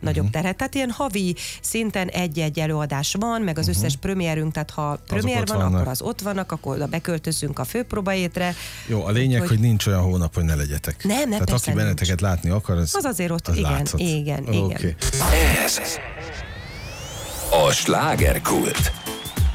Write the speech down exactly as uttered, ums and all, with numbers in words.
nagyobb uh-huh. terhet. Tehát ilyen havi szinten egy-egy előadás van, meg az uh-huh. összes premierünk, tehát ha premier van, vannak. Akkor az ott vannak, akkor oda beköltözünk a főpróbaétre. Jó, a lényeg, hogy, hogy nincs olyan hónap, hogy ne legyetek. Nem, nem, tehát aki benneteket nincs. Látni akar, az, az azért ott, az igen, látszott. igen, okay. igen. Ez a Slágerkult.